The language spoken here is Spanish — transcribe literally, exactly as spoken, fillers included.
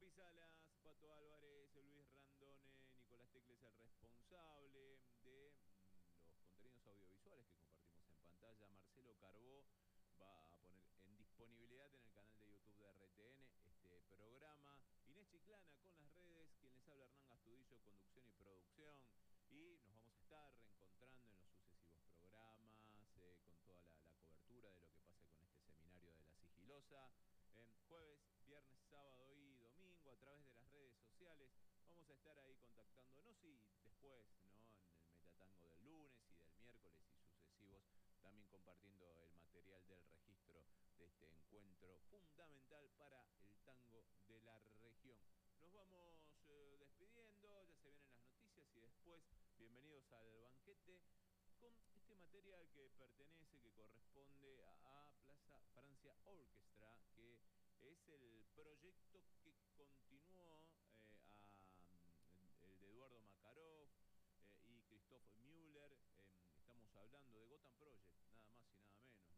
Cami Salas, Pato Álvarez, Luis Randone, Nicolás Tecles, el responsable de mm, los contenidos audiovisuales que compartimos en pantalla. Marcelo Carbó va a poner en disponibilidad en el canal de YouTube de R T N este programa. Inés Chiclana con las redes, quien les habla Hernán Gastudillo, conducción y producción. Y nos vamos a estar reencontrando en los sucesivos programas, eh, con toda la, la cobertura de lo que pase con este seminario de la sigilosa. En jueves, viernes, sábado y domingo a través de las redes sociales. Vamos a estar ahí contactándonos y después, ¿no? En el Metatango del lunes y del miércoles y sucesivos, también compartiendo el material del registro de este encuentro fundamental para el tango de la región. Nos vamos eh, despidiendo, ya se vienen las noticias y después, bienvenidos al banquete con este material que pertenece, que corresponde a, a Plaza Francia Orchestra, que es el proyecto que continuó eh, a, el de Eduardo Makarov eh, y Christoph Müller. Eh, estamos hablando de Gotham Project,